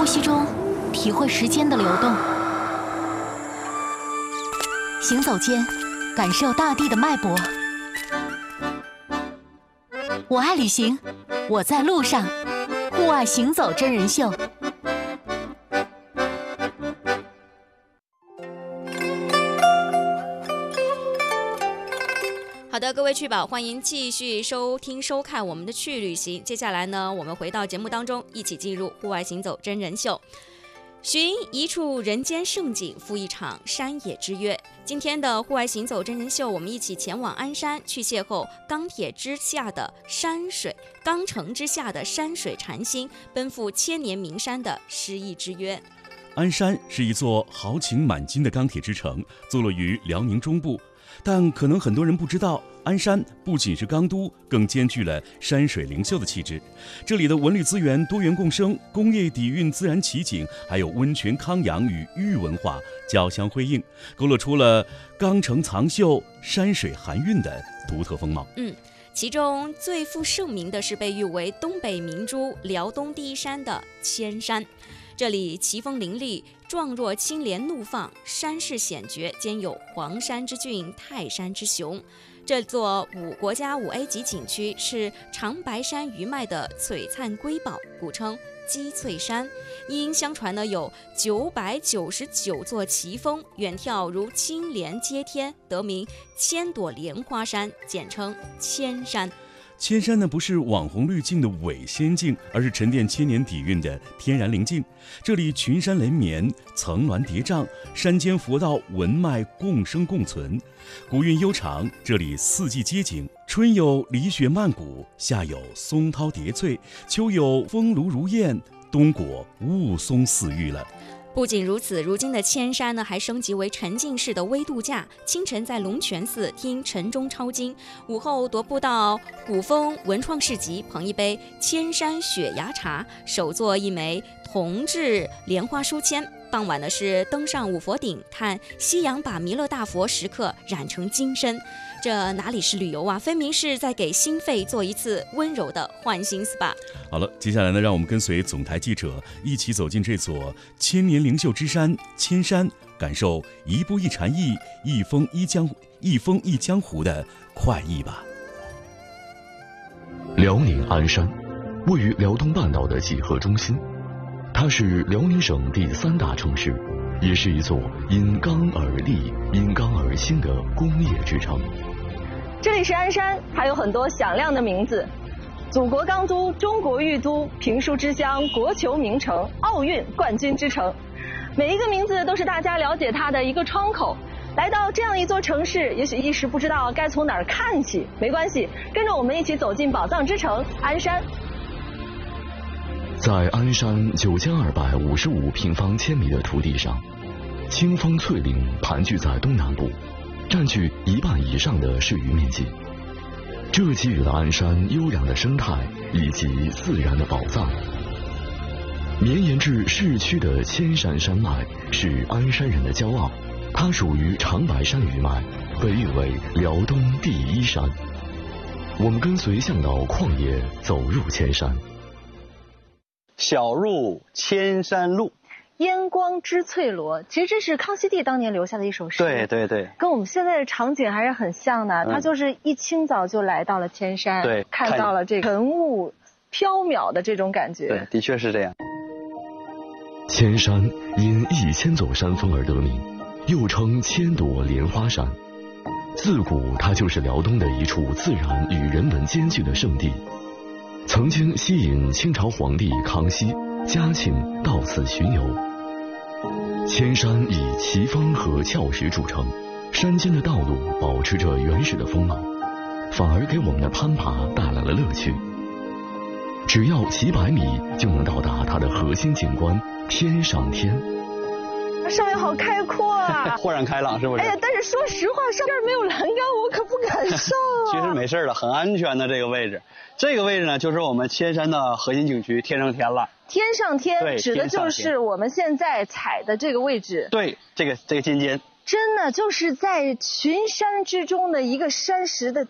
呼吸中体会时间的流动，行走间感受大地的脉搏。我爱旅行，我在路上。户外行走真人秀。 好的，各位趣宝，欢迎继续收听收看我们的趣旅行。接下来呢，我们回到节目当中，一起进入户外行走真人秀，寻一处人间胜景，赴一场山野之约。今天的户外行走真人秀，我们一起前往鞍山，去邂逅钢铁之下的山水，钢城之下的山水禅心，奔赴千年名山的诗意之约。 鞍山是一座豪情满襟的钢铁之城，坐落于辽宁中部。但可能很多人不知道，鞍山不仅是钢都，更兼具了山水灵秀的气质。这里的文旅资源多元共生，工业底蕴自然奇景，还有温泉康养与玉文化交相辉映，勾勒出了钢城藏秀、山水含韵的独特风貌。 其中最负盛名的是被誉为东北明珠、辽东第一山的千山。这里奇峰林立，状若青莲怒放，山势险绝，兼有黄山之峻、泰山之雄。这座国家5A 级景区是长白山余脉的璀璨瑰宝，古称积翠山。因相传呢有999座奇峰，远眺如青莲接天，得名千朵莲花山，简称千山。 千山呢，不是网红滤镜的伪仙境，而是沉淀千年底蕴的天然灵境。这里群山连绵，层峦叠嶂，山间佛道文脉共生共存，古韵悠长。这里四季皆景，春有李雪漫谷，夏有松涛叠翠，秋有风炉如燕，冬果雾凇似玉了。 不仅如此，如今的千山呢还升级为沉浸式的微度假。清晨在龙泉寺听晨钟抄经，午后踱步到古风文创市集，捧一杯千山雪芽茶，手作一枚铜制莲花书签。傍晚呢是登上五佛顶，看夕阳把弥勒大佛石刻染成金身。这哪里是旅游啊，分明是在给心肺做一次温柔的换心 SPA。 好了，接下来呢，让我们跟随总台记者一起走进这座千年灵秀之山千山，感受一步一禅意，一峰一江湖的快意吧。 辽宁鞍山位于辽东半岛的几何中心，它是辽宁省第3大城市，也是一座因钢而立、因钢而兴的工业之城。 这里是鞍山，还有很多响亮的名字：祖国钢都、中国玉都、评书之乡、国球名城、奥运冠军之城。每一个名字都是大家了解它的一个窗口。来到这样一座城市，也许一时不知道该从哪儿看起，没关系，跟着我们一起走进宝藏之城鞍山。 在鞍山9255平方千米的土地上，青枫翠岭盘踞在东南部，占据1半以上的市域面积。这给予了鞍山悠扬的生态以及自然的宝藏。绵延至市区的千山山脉是鞍山人的骄傲，它属于长白山余脉，被誉为辽东第一山。我们跟随向导旷野走入千山。 小入千山路， 烟光织翠罗，其实这是康熙帝当年留下的一首诗。 对对对， 跟我们现在的场景还是很像的。他就是一清早就来到了千山， 对， 看到了这个晨雾飘渺的这种感觉。 对，的确是这样。 千山因1000座山峰而得名，又称千朵莲花山。自古它就是辽东的一处自然与人文兼具的圣地，曾经吸引清朝皇帝康熙、嘉庆到此巡游。千山以奇峰和峭石著称，山间的道路保持着原始的风貌，反而给我们的攀爬带来了乐趣。只要几百米就能到达它的核心景观天上天。 上面好开阔啊， 豁然开朗，是不是？ 哎呀，但是说实话，上面没有栏杆，我可不敢上啊。 其实没事的，很安全的这个位置。这个位置呢，就是我们千山的核心景区天上天了。 天上天指的就是我们现在踩的这个位置。 对，这个尖尖。 真的就是在群山之中的一个山石的